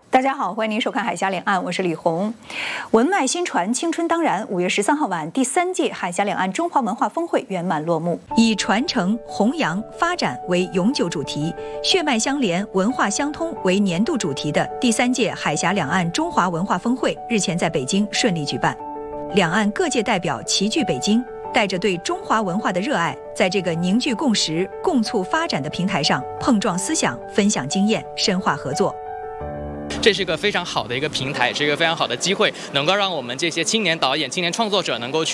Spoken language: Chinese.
大家好，欢迎您收看《海峡两岸》，我是李红。文脉新传，青春当然。5月13号晚，第3届海峡两岸中华文化峰会圆满落幕。以传承、弘扬、发展为永久主题，血脉相连、文化相通为年度主题的第3届海峡两岸中华文化峰会日前在北京顺利举办。两岸各界代表齐聚北京，带着对中华文化的热爱，在这个凝聚共识、共促发展的平台上碰撞思想、分享经验、深化合作。 这是一个非常好的一个平台，是一个非常好的机会，能够让我们这些青年导演、青年创作者能够去